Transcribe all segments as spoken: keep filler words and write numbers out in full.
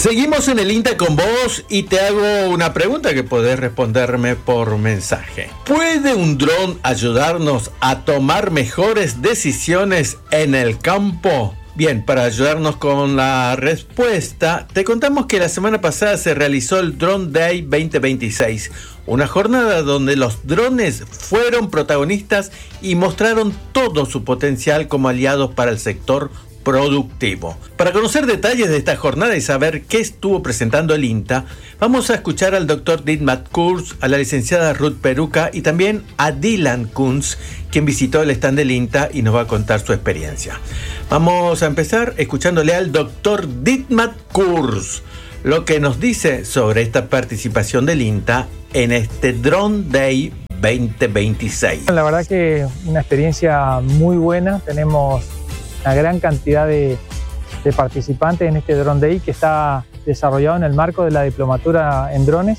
Seguimos en el INTA con vos y te hago una pregunta que podés responderme por mensaje. ¿Puede un dron ayudarnos a tomar mejores decisiones en el campo? Bien, para ayudarnos con la respuesta, te contamos que la semana pasada se realizó el Drone Day veinte veintiséis, una jornada donde los drones fueron protagonistas y mostraron todo su potencial como aliados para el sector productivo. Para conocer detalles de esta jornada y saber qué estuvo presentando el INTA, vamos a escuchar al doctor Dietmar Kurz, a la licenciada Ruth Peruca y también a Dylan Kunz, quien visitó el stand del INTA y nos va a contar su experiencia. Vamos a empezar escuchándole al doctor Dietmar Kurz, lo que nos dice sobre esta participación del INTA en este Drone Day veinte veintiséis. La verdad que una experiencia muy buena. Tenemos una gran cantidad de, de participantes en este Drone Day que está desarrollado en el marco de la diplomatura en drones,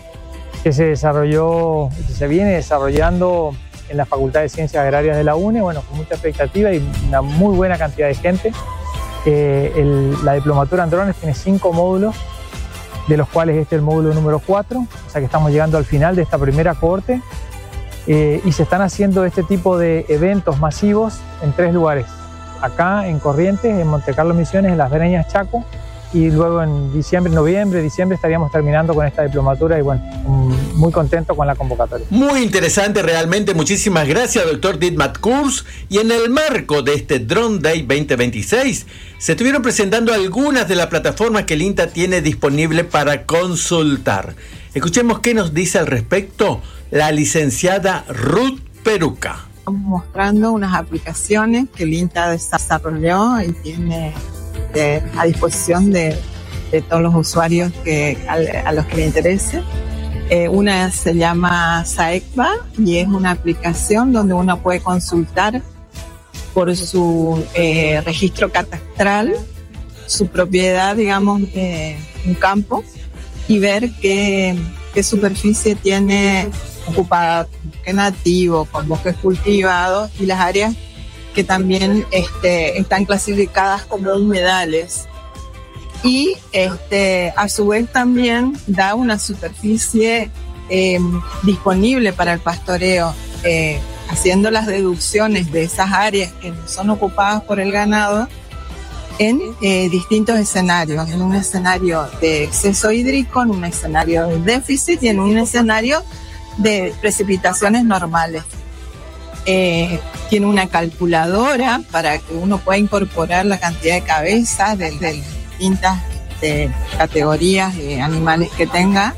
que se desarrolló, que se viene desarrollando en la Facultad de Ciencias Agrarias de la UNE, bueno, con mucha expectativa y una muy buena cantidad de gente. Eh, el, la diplomatura en drones tiene cinco módulos, de los cuales este es el módulo número cuatro, o sea que estamos llegando al final de esta primera cohorte, eh, y se están haciendo este tipo de eventos masivos en tres lugares. Acá en Corrientes, en Monte Carlo Misiones, en Las Breñas, Chaco, y luego en diciembre, noviembre, diciembre estaríamos terminando con esta diplomatura y bueno, muy contento con la convocatoria. Muy interesante realmente, muchísimas gracias doctor Dietmar Kurz. Y en el marco de este Drone Day veinte veintiséis se estuvieron presentando algunas de las plataformas que el INTA tiene disponible para consultar. Escuchemos qué nos dice al respecto la licenciada Ruth Peruca. Estamos mostrando unas aplicaciones que el INTA desarrolló y tiene de, a disposición de, de todos los usuarios que, a, a los que les interese. Eh, una se llama Saecba y es una aplicación donde uno puede consultar por su eh, registro catastral, su propiedad, digamos, eh, un campo, y ver qué, qué superficie tiene ocupada, qué nativo, con bosques cultivados y las áreas que también este, están clasificadas como humedales. Y este, a su vez también da una superficie eh, disponible para el pastoreo, eh, haciendo las deducciones de esas áreas que no son ocupadas por el ganado en eh, distintos escenarios, en un escenario de exceso hídrico, en un escenario de déficit y en un escenario de precipitaciones normales. Eh, tiene una calculadora para que uno pueda incorporar la cantidad de cabezas de, de distintas de categorías de animales que tenga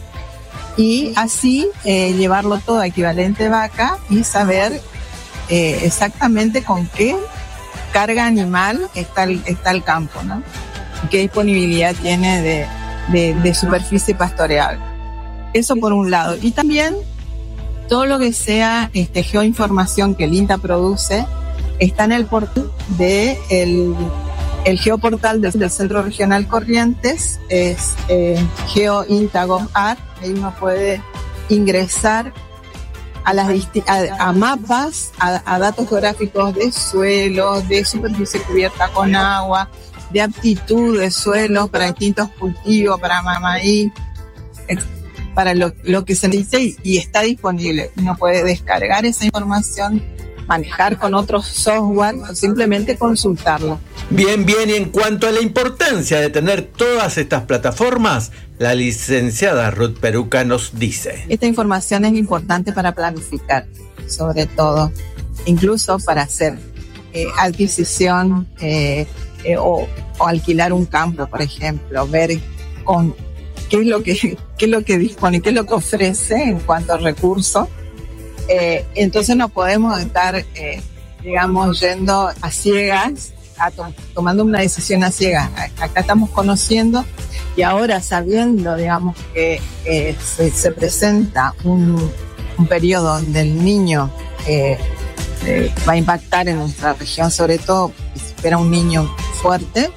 y así eh, llevarlo todo a equivalente vaca y saber eh, exactamente con qué carga animal está el, está el campo, ¿no? Y qué disponibilidad tiene de, de, de superficie pastoreable. Eso por un lado. Y también todo lo que sea este, geoinformación que el INTA produce está en el portal de el, el geoportal del, del Centro Regional Corrientes, es eh, geointa.gov.ar. Ahí uno puede ingresar a, las disti- a, a mapas, a, a datos geográficos de suelo, de superficie cubierta con agua, de aptitud de suelo para distintos cultivos, para maíz, para lo, lo que se necesita y, y está disponible. Uno puede descargar esa información, manejar con otros software o simplemente consultarlo. Bien, bien, y en cuanto a la importancia de tener todas estas plataformas, la licenciada Ruth Peruca nos dice. Esta información es importante para planificar, sobre todo, incluso para hacer eh, adquisición eh, eh, o, o alquilar un campo, por ejemplo, ver con qué es lo que, qué es lo que dispone, qué es lo que ofrece en cuanto a recursos. Eh, entonces no podemos estar, eh, digamos, yendo a ciegas, a to- tomando una decisión a ciegas. Acá estamos conociendo y ahora sabiendo, digamos, que eh, se, se presenta un, un periodo donde el niño eh, eh, va a impactar en nuestra región, sobre todo si espera un niño fuerte,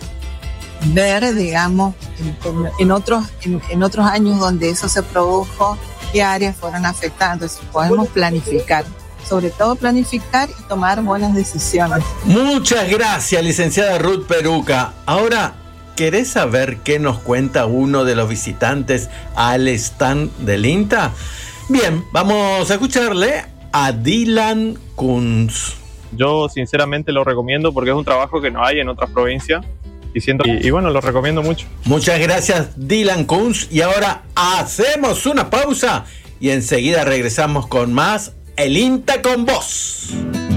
ver, digamos, en, en, en, otros, en, en otros años donde eso se produjo, qué áreas fueron afectadas. Entonces podemos planificar, sobre todo planificar y tomar buenas decisiones. Muchas gracias, licenciada Ruth Peruca. Ahora, ¿querés saber qué nos cuenta uno de los visitantes al stand del INTA? Bien, vamos a escucharle a Dylan Kunz. Yo sinceramente lo recomiendo porque es un trabajo que no hay en otras provincias y, siento, y, y bueno, lo recomiendo mucho. Muchas gracias, Dylan Kunz. Y ahora hacemos una pausa y enseguida regresamos con más El INTA con Vos.